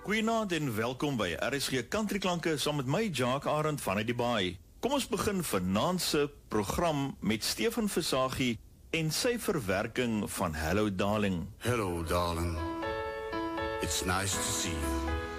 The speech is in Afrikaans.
Goeienaand en welkom by RSG Countryklanke saam met my Jacques Arend vanuit die Baai. Kom ons begin vanaand se program met Stefan Versaghi en sy verwerking van Hello Darling. Hello darling, it's nice to see you.